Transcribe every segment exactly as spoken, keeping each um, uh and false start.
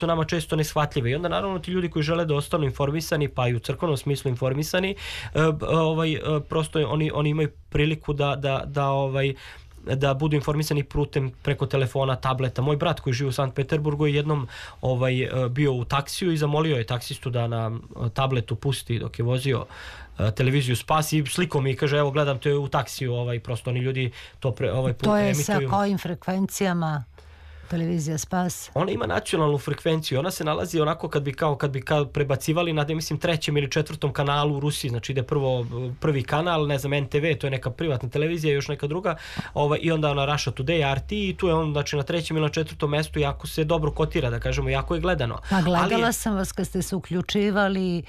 su nama često neshvatljive i onda naravno ti ljudi koji žele da ostanu informisani pa i u crkvenom smislu informisani ovaj, prosto oni, oni imaju priliku da, da, da ovaj da budu informisani putem preko telefona, tableta. Moj brat koji živi u Sankt Peterburgu je jednom ovaj, bio u taksiju i zamolio je taksistu da na tabletu pusti dok je vozio televiziju Spas i slikom mi kaže evo gledam te u taksiju, ovaj, prosto oni ljudi to pre, ovaj, to je emituju. Sa kojim frekvencijama televizija Spas? Ona ima nacionalnu frekvenciju, ona se nalazi onako kad bi kao kad bi kao prebacivali na, mislim, trećem ili četvrtom kanalu u Rusiji, znači ide prvo prvi kanal, ne znam, en te ve, to je neka privatna televizija, još neka druga, ovaj, i onda ona Russia Today, er te i tu je on, znači, na trećem ili na četvrtom mestu jako se dobro kotira, da kažemo, jako je gledano. Pa gledala ali, sam vas kad ste se uključivali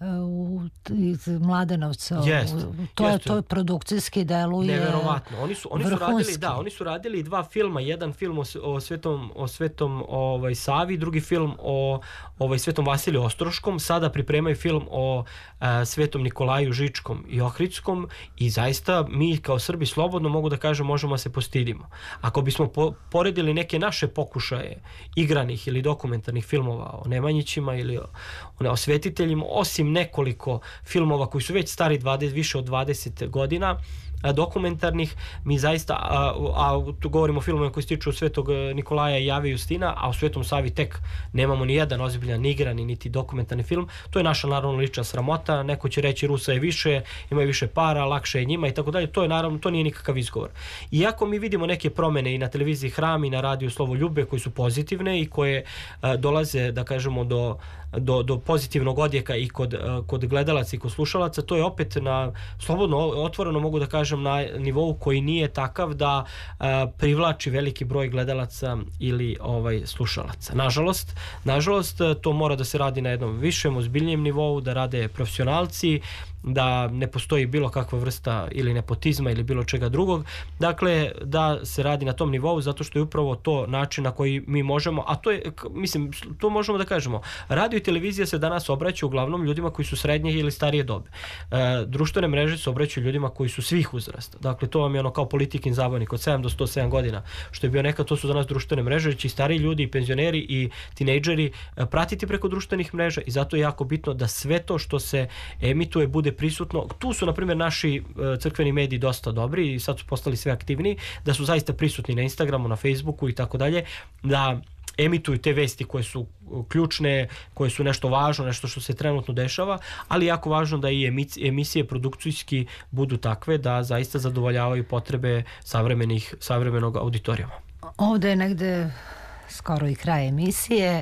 u, iz Mladenovca. Jest, to je to produkcijski deluje neverovatno. Oni su oni su radili, da, oni su radili dva filma, jedan film o, o Svetom o Svetom ovaj Savi, drugi film o ovaj Svetom Vasiliju Ostroškom, sada pripremaju film o a, Svetom Nikolaju Žičkom i Ohridskom i zaista mi kao Srbi slobodno mogu da kažem možemo se postidimo. Ako bismo po, poredili neke naše pokušaje igranih ili dokumentarnih filmova o Nemanjićima ili o, o, o svetiteljima, osim nekoliko filmova koji su već stari dvadeset, više od dvadeset godina, dokumentarnih, mi zaista, a, a tu govorimo o filmovima koji se tiču Svetog Nikolaja i Jave Justina, a u Svetom Savi tek nemamo ni jedan ozbiljan ni igrani niti dokumentarni film. To je naša naravno lična sramota, neko će reći Rusa je više, imaju više para, lakše je njima i tako dalje, to je naravno, to nije nikakav izgovor. Iako mi vidimo neke promene i na televiziji Hram i na radiju Slovoljube koji su pozitivne i koje a, dolaze, da kažemo, do Do, do pozitivnog odjeka i kod, kod gledalaca i kod slušalaca, to je opet na slobodno, otvoreno mogu da kažem na nivou koji nije takav da a, privlači veliki broj gledalaca ili ovaj slušalaca. Nažalost, nažalost to mora da se radi na jednom višem, ozbiljnijem nivou, da rade profesionalci, da ne postoji bilo kakva vrsta ili nepotizma ili bilo čega drugog. Dakle, da se radi na tom nivou zato što je upravo to način na koji mi možemo, a to je, mislim, to možemo da kažemo. Radio i televizija se danas obraćaju uglavnom ljudima koji su srednje ili starije dobe. E, društvene mreže se obraćaju ljudima koji su svih uzrasta. Dakle, to vam je ono kao Politikin zabavnik od sedam do sto sedam godina, što je bio nekad, to su danas društvene mreže, će i stariji ljudi, i penzioneri, i tinejdžeri pratiti preko društvenih mreža i zato je jako bitno da sve to što se emituje bude prisutno. Tu su, na primjer, naši crkveni mediji dosta dobri i sad su postali sve aktivniji, da su zaista prisutni na Instagramu, na Facebooku i tako dalje, da emituju te vesti koje su ključne, koje su nešto važno, nešto što se trenutno dešava, ali jako važno da i emisije produkcijski budu takve da zaista zadovoljavaju potrebe savremenih, savremenog auditorijuma. Ovdje je negde skoro i kraj emisije.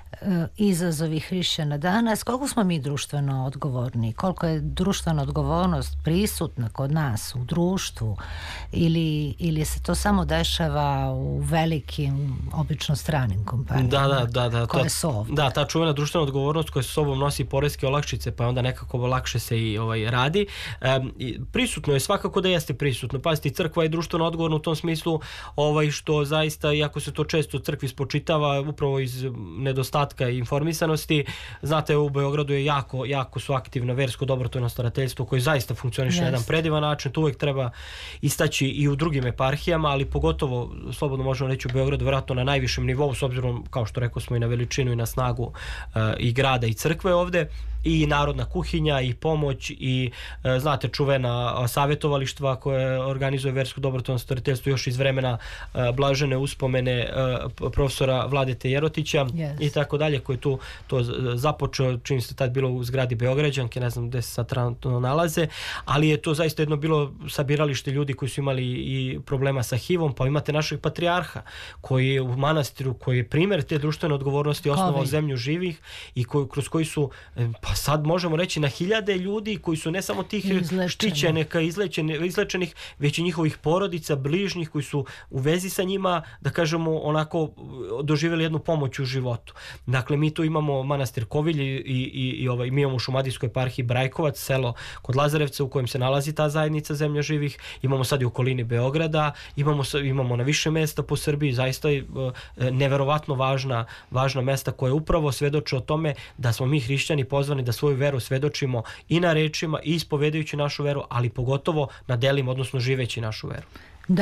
Izazovi hrišćana danas, koliko smo mi društveno odgovorni, koliko je društvena odgovornost prisutna kod nas u društvu ili, ili se to samo dešava u velikim, obično stranim kompanijama, da, da, da, da, koje ta, su ovdje. Da, ta čuvena društvena odgovornost koja sa sobom nosi poreske olakšice, pa onda nekako lakše se i ovaj, radi. E, prisutno je, svakako da jeste prisutno. Pazite, crkva je društveno odgovorna u tom smislu, ovaj, što zaista, iako se to često crkvi spočitava, upravo iz nedostatka i informisanosti. Znate, u Beogradu je jako, jako su aktivno versko dobrotvorno starateljstvo koje zaista funkcioniše yes. na jedan predivan način. To uvijek treba istaći i u drugim eparhijama, ali pogotovo, slobodno možemo reći, u Beogradu vjerojatno na najvišem nivou, s obzirom, kao što rekao smo, i na veličinu i na snagu uh, i grada i crkve ovde, i narodna kuhinja i pomoć i e, znate, čuvena savjetovalištva koje organizuje versko dobrotvorno starateljstvo još iz vremena e, blažene uspomene e, profesora Vladete Jerotića yes. i tako dalje, koji tu to započeo, čini se tad bilo u zgradi Beograđanke, ne znam gde se sad trenutno nalaze, ali je to zaista jedno bilo sabiralište ljudi koji su imali i problema sa H I V-om, pa imate našeg patrijarha koji je u manastiru, koji je primjer te društvene odgovornosti, osnovao zemlju živih i koji, kroz koji su pa sad možemo reći na hiljade ljudi koji su ne samo tih štićenih, izlečenih, već i njihovih porodica, bližnjih koji su u vezi sa njima, da kažemo, onako doživjeli jednu pomoć u životu. Dakle, mi tu imamo manastir Kovilj i, i, i ovaj, mi imamo u Šumadijskoj eparhiji Brajkovac, selo kod Lazarevca u kojem se nalazi ta zajednica zemlja živih, imamo sad i u okolini Beograda, imamo, imamo na više mesta po Srbiji, zaista neverovatno važna, važna mesta koje upravo svedoče o tome da smo mi hrišćani pozvani da svoju veru svedočimo i na rečima i ispovedajući našu veru, ali pogotovo na delima, odnosno živeći našu veru. Da,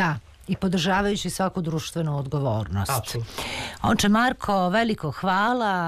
i podržavajući svaku društvenu odgovornost. Apsolutno. Oče Marko, veliko hvala.